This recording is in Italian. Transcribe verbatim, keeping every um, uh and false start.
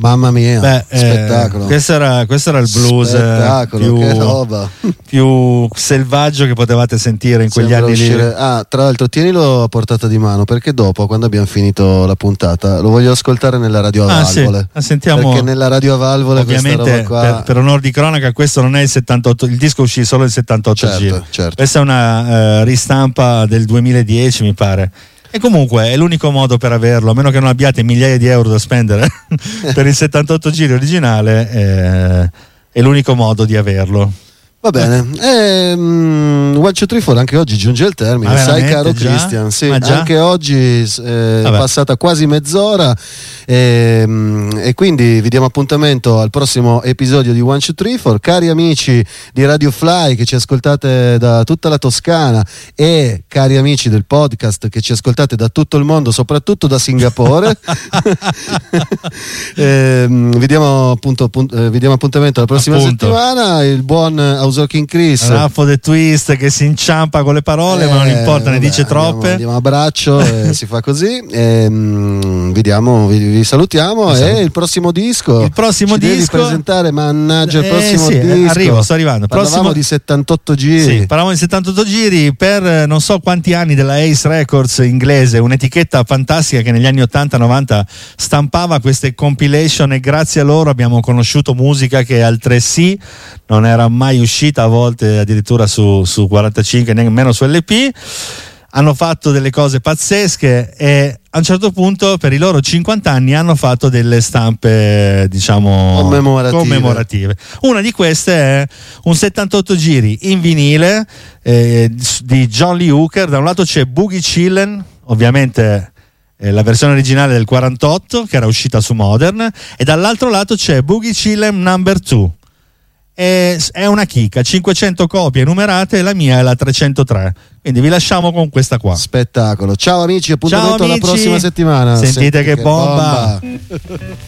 Mamma mia, Beh, spettacolo. Eh, questo, era, questo era il blues spettacolo, più, che roba. più selvaggio che potevate sentire in quegli Sembra anni uscire... lì. Ah, tra l'altro tienilo a portata di mano, perché dopo, quando abbiamo finito la puntata, lo voglio ascoltare nella radio a Ah, valvole. sì. Sentiamo. Perché nella radio a valvole Ovviamente, questa roba qua... per, per onor di cronaca, questo non è il settantotto, il disco uscì solo il settantotto certo, giri. certo. Questa è una uh, ristampa del duemiladieci, mi pare. E comunque è l'unico modo per averlo, a meno che non abbiate migliaia di euro da spendere per il settantotto giri originale, eh, è l'unico modo di averlo. Va bene, e, um, One Two Three Four anche oggi giunge al termine, Ma sai caro già? Christian, sì, Ma già? anche oggi eh, è passata quasi mezz'ora e, um, e quindi vi diamo appuntamento al prossimo episodio di One Two Three Four. Cari amici di Radio Fly che ci ascoltate da tutta la Toscana e cari amici del podcast che ci ascoltate da tutto il mondo, soprattutto da Singapore, e, um, vi, diamo appunto, appunt- eh, vi diamo appuntamento la prossima Appunto. settimana. Il buon King Chris, Raffo the Twist che si inciampa con le parole, eh, ma non importa, ne vabbè, dice troppe. Andiamo, andiamo a braccio e si fa così. E, mm, vi, diamo, vi, vi salutiamo. Esatto. E il prossimo disco, Il prossimo ci devi disco presentare, mannaggia, il Eh, prossimo sì, disco. arrivo, sto arrivando. Parlavamo Prossimo... di settantotto giri. Sì, parlavamo di settantotto giri per non so quanti anni della Ace Records inglese, un'etichetta fantastica che negli anni ottanta novanta stampava queste compilation e grazie a loro abbiamo conosciuto musica che altresì non era mai uscita, a volte addirittura su, su quarantacinque, nemmeno su L P. Hanno fatto delle cose pazzesche e a un certo punto per i loro cinquanta anni hanno fatto delle stampe, diciamo, commemorative. commemorative. Una di queste è un settantotto giri in vinile eh, di John Lee Hooker. Da un lato c'è Boogie Chillin', ovviamente eh, la versione originale del quarantotto che era uscita su Modern, e dall'altro lato c'è Boogie Chillin' number two. È una chicca, cinquecento copie numerate e la mia è la trecentotré, quindi vi lasciamo con questa qua. Spettacolo. Ciao amici, appuntamento Ciao, amici. alla prossima settimana. Sentite Senti che bomba, bomba.